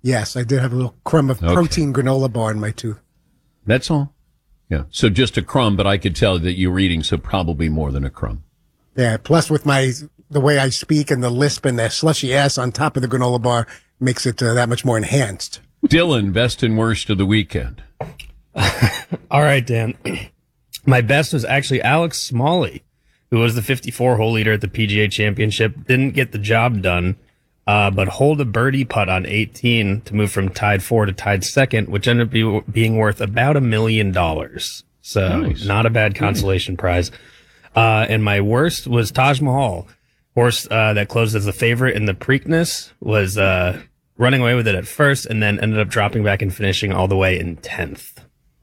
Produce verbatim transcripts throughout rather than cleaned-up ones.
Yes, I did have a little crumb of Okay. protein granola bar in my tooth. That's all? Yeah. So just a crumb, but I could tell that you were eating, so probably more than a crumb. Yeah, plus with my the way I speak and the lisp and the slushy ass on top of the granola bar makes it uh, that much more enhanced. Dylan, best and worst of the weekend. All right, Dan. My best was actually Alex Smalley, who was the fifty-four hole leader at the P G A Championship. Didn't get the job done, uh, but holed a birdie putt on eighteen to move from tied four to tied second, which ended up be, being worth about a million dollars. So Nice. not a bad consolation prize. Uh, and my worst was Taj Mahal, horse uh, that closed as the favorite in the Preakness, was uh, running away with it at first and then ended up dropping back and finishing all the way in tenth.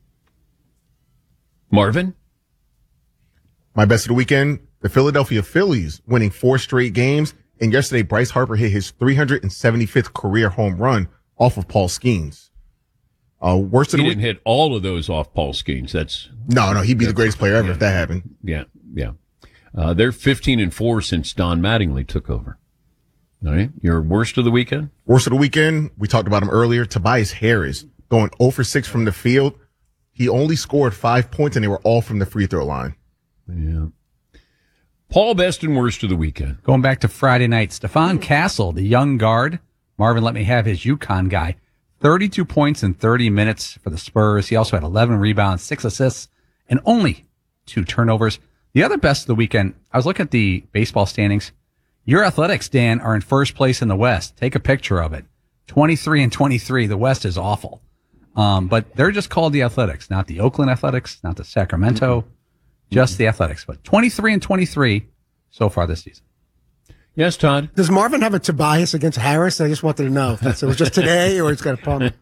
Marvin? My best of the weekend, the Philadelphia Phillies winning four straight games. And yesterday, Bryce Harper hit his three hundred seventy-fifth career home run off of Paul Skeens. Uh, worst of He the didn't week. hit all of those off Paul Skeens. That's, No, no, he'd be the greatest player ever if that happened. yeah, yeah. Uh, they're fifteen and four since Don Mattingly took over. All right. Your worst of the weekend? Worst of the weekend, we talked about him earlier. Tobias Harris going zero for six from the field. He only scored five points, and they were all from the free throw line. Yeah. Paul, best and worst of the weekend. Going back to Friday night, Stefan Castle, the young guard. Marvin let me have his UConn guy. thirty-two points in thirty minutes for the Spurs. He also had eleven rebounds, six assists, and only two turnovers. The other best of the weekend, I was looking at the baseball standings. Your Athletics, Dan, are in first place in the West. Take a picture of it. twenty-three and twenty-three. The West is awful. Um, but they're just called the Athletics, not the Oakland Athletics, not the Sacramento, just the Athletics. But twenty-three and twenty-three so far this season. Yes, Todd? Does Marvin have a Tobias against Harris? I just wanted to know if that's, it was just today or it's got a problem.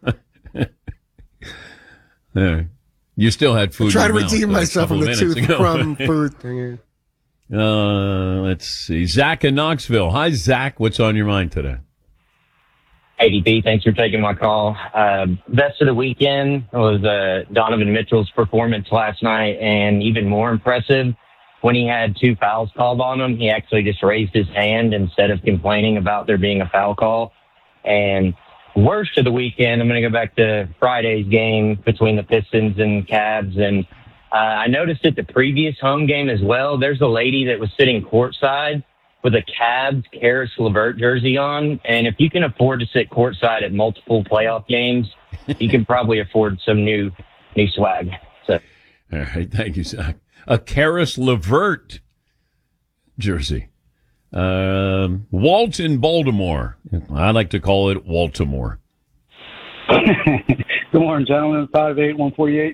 Uh, you still had food. Try in to your mouth, redeem uh, a myself from couple the of minutes tooth ago. crumb food thing. Uh, let's see. Zach in Knoxville. Hi, Zach. What's on your mind today? A D P, thanks for taking my call. Uh, best of the weekend was uh, Donovan Mitchell's performance last night, and even more impressive, when he had two fouls called on him, he actually just raised his hand instead of complaining about there being a foul call. And worst of the weekend, I'm going to go back to Friday's game between the Pistons and Cavs, and uh, I noticed at the previous home game as well, there's a lady that was sitting courtside with a Cavs Karis LeVert jersey on. And if you can afford to sit courtside at multiple playoff games, you can probably afford some new new swag. So, All right. Thank you, Zach. A Karis LeVert jersey. Um, Walt in Baltimore. I like to call it Waltimore. Good morning, gentlemen. five eight, one forty-eight.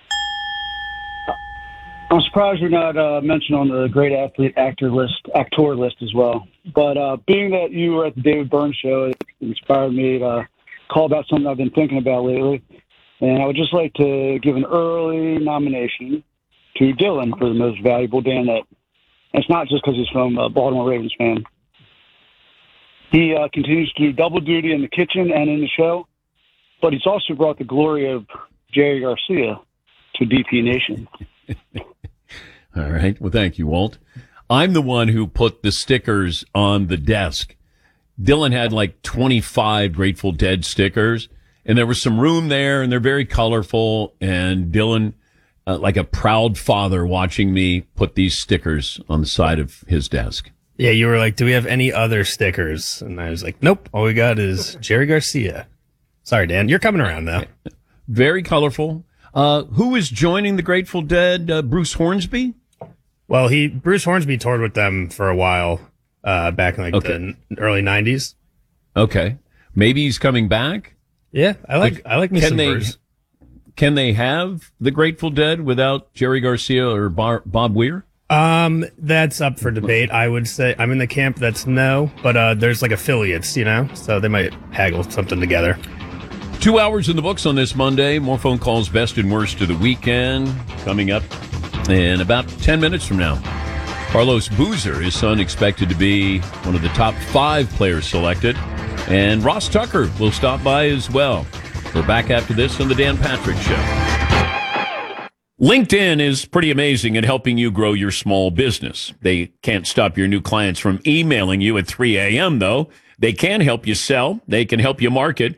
I'm surprised you're not uh, mentioned on the great athlete actor list, actor list as well. But uh, being that you were at the David Byrne show, it inspired me to call about something I've been thinking about lately. And I would just like to give an early nomination to Dylan for the most valuable Dan that. And it's not just because he's from a Baltimore Ravens fan. He uh, continues to do double duty in the kitchen and in the show, but he's also brought the glory of Jerry Garcia to D P Nation. All right. Well, thank you, Walt. I'm the one who put the stickers on the desk. Dylan had like twenty-five Grateful Dead stickers, and there was some room there, and they're very colorful. And Dylan, uh, like a proud father, watching me put these stickers on the side of his desk. Yeah, you were like, do we have any other stickers? And I was like, nope, all we got is Jerry Garcia. Sorry, Dan. You're coming around, though. Very colorful. Uh, who is joining the Grateful Dead? Uh, Bruce Hornsby? Well, he Bruce Hornsby toured with them for a while uh, back in like Okay. the early nineties. Okay. Maybe he's coming back? Yeah, I like Like, I like me can some they- Bruce. Can they have the Grateful Dead without Jerry Garcia or Bar- Bob Weir? Um, that's up for debate. I would say I'm in the camp that's no, but uh, there's like affiliates, you know, so they might haggle something together. Two hours in the books on this Monday. More phone calls, best and worst of the weekend, coming up in about ten minutes from now. Carlos Boozer, his son, expected to be one of the top five players selected. And Ross Tucker will stop by as well. We're back after this on the Dan Patrick Show. LinkedIn is pretty amazing at helping you grow your small business. They can't stop your new clients from emailing you at three a.m., though. They can help you sell. They can help you market.